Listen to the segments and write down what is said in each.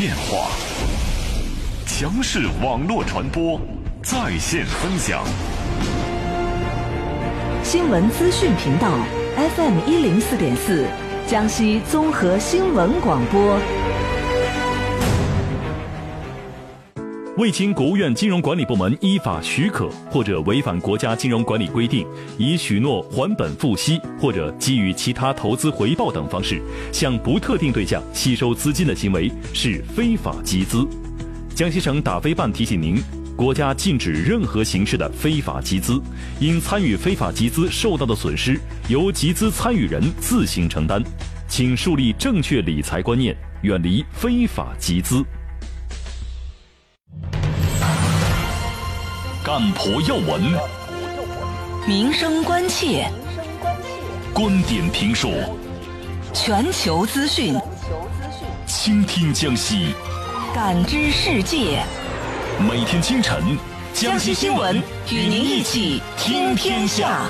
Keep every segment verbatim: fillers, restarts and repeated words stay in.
变化，强势网络传播，在线分享。 新闻资讯频道 F M 一零四点四，江西综合新闻广播。 未经国务院金融管理部门依法许可，或者违反国家金融管理规定，以许诺还本付息或者给予其他投资回报等方式向不特定对象吸收资金的行为，是非法集资。江西省打非办提醒您，国家禁止任何形式的非法集资，因参与非法集资受到的损失由集资参与人自行承担，请树立正确理财观念，远离非法集资。 干婆要闻， 民生关切， 观点评说， 全球资讯， 倾听江西， 感知世界。 每天清晨， 江西新闻与您一起听天下。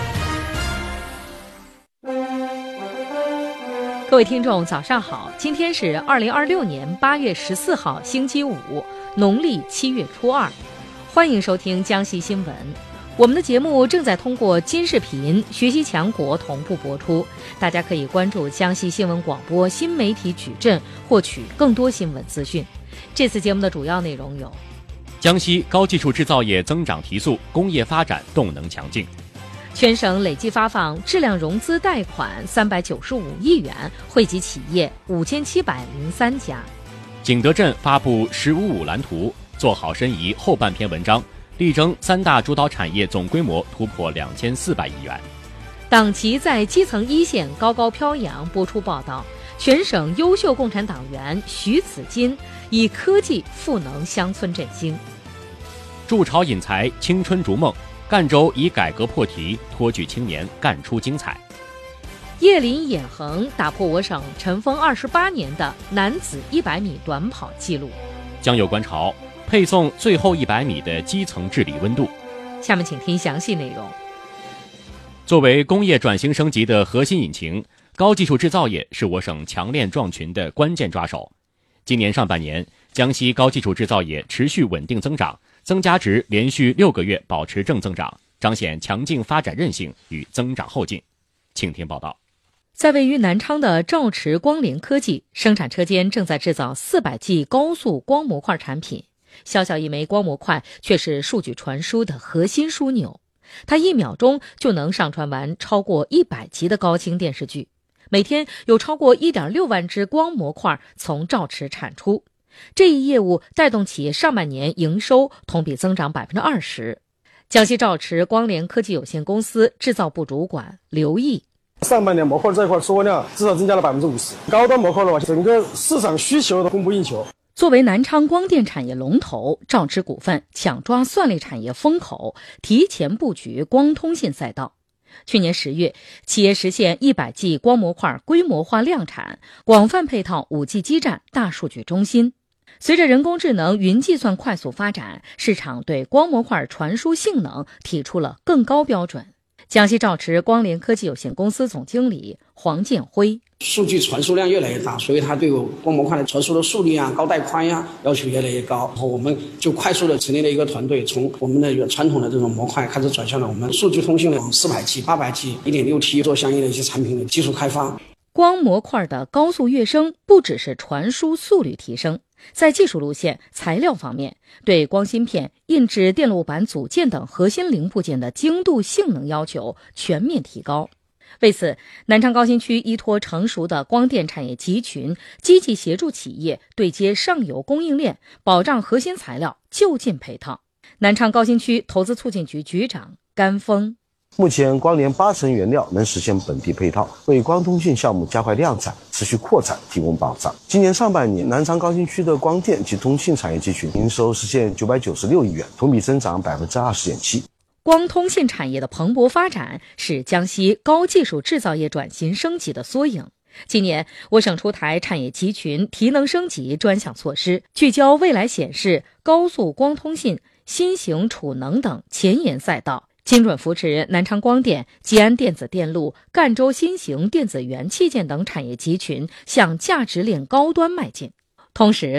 各位听众早上好，今天是二零二六年八月十四号星期五，农历七月初二。欢迎收听江西新闻。我们的节目正在通过金视频、学习强国同步播出，大家可以关注江西新闻广播新媒体矩阵，获取更多新闻资讯。这次节目的主要内容有： 江西高技术制造业增长提速，工业发展动能强劲； 全省累计发放质量融资贷款三百九十五亿元，惠及企业五千七百零三家； 景德镇发布“十五五”蓝图，做好申遗后半篇文章，力争三大主导产业总规模突破两千四百亿元。 党旗在基层一线高高飘扬。播出报道，全省优秀共产党员徐子金以科技赋能乡村振兴。 筑巢引才，青春逐梦，赣州以改革破题，托举青年干出精彩。 叶林眼恒打破我省尘封二十八年的男子一百米短跑纪录。 江有观潮，配送最后一百米的基层治理温度。 下面请听详细内容。 作为工业转型升级的核心引擎，高技术制造业是我省强链壮群的关键抓手。今年上半年，江西高技术制造业持续稳定增长，增加值连续六个月保持正增长，彰显强劲发展韧性与增长后劲。请听报道。 在位于南昌的兆驰光联科技生产车间正在制造四百 G 高速光模块产品。小小一枚光模块却是数据传输的核心枢纽，它一秒钟就能上传完超过一百集的高清电视剧，每天有超过 一点六万只光模块从兆驰产出。这一业务带动企业上半年营收同比增长 百分之二十。 江西兆驰光联科技有限公司制造部主管刘毅： 上半年模块这一块出货量至少增加了 百分之五十， 高端模块的话，整个市场需求的供不应求。 作为南昌光电产业龙头，兆驰股份抢抓算力产业风口，提前布局光通信赛道。去年十月，企业实现一百 G 光模块规模化量产，广泛配套 五 G 基站、大数据中心。随着人工智能、云计算快速发展，市场对光模块传输性能提出了更高标准。江西兆驰光联科技有限公司总经理黄建辉： 数据传输量越来越大，所以它对光模块的传输的速率啊、高带宽呀、啊、要求越来越高。然后我们就快速的成立了一个团队，从我们的传统的这种模块开始转向了我们数据通信的四百 G、八百 G、一点六 T 做相应的一些产品的技术开发。 光模块的高速跃升不只是传输速率提升，在技术路线、材料方面，对光芯片、印制电路板组件等核心零部件的精度性能要求全面提高。为此，南昌高新区依托成熟的光电产业集群，积极协助企业对接上游供应链，保障核心材料就近配套。南昌高新区投资促进局局长甘峰： 目前光联八成原料能实现本地配套，为光通信项目加快量产、持续扩展提供保障。今年上半年，南昌高新区的光电及通信产业集群营收实现九百九十六亿元，同比增长 百分之二十点七。 光通信产业的蓬勃发展是江西高技术制造业转型升级的缩影。今年，我省出台产业集群提能升级专项措施，聚焦未来显示、高速光通信、新型储能等前沿赛道，精准扶持南昌光电、吉安电子电路、赣州新型电子元器件等产业集群向价值链高端迈进。同时，